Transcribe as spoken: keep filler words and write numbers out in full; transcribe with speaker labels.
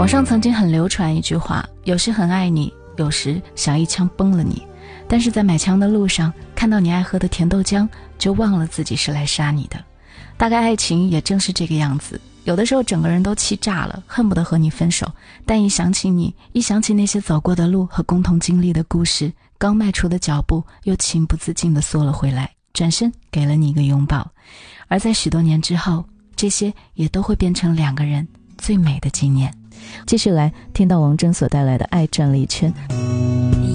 Speaker 1: 网上曾经很流传一句话，有时很爱你，有时想一枪崩了你，但是在买枪的路上看到你爱喝的甜豆浆，就忘了自己是来杀你的。大概爱情也正是这个样子，有的时候整个人都气炸了，恨不得和你分手，但一想起你，一想起那些走过的路和共同经历的故事，刚迈出的脚步又情不自禁地缩了回来，转身给了你一个拥抱。而在许多年之后，这些也都会变成两个人最美的纪念。继续来听到王铮所带来的爱转了一圈。